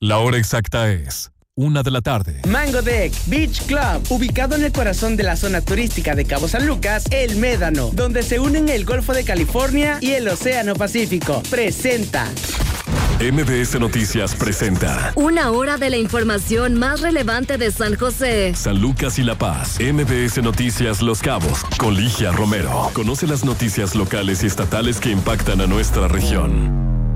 La hora exacta es 1 de la tarde. Mango Deck Beach Club, ubicado en el corazón de la zona turística de Cabo San Lucas, El Médano, donde se unen el Golfo de California y el Océano Pacífico. Presenta. MBS Noticias presenta una hora de la información más relevante de San José, San Lucas y La Paz. MBS Noticias Los Cabos, con Ligia Romero. Conoce las noticias locales y estatales que impactan a nuestra región.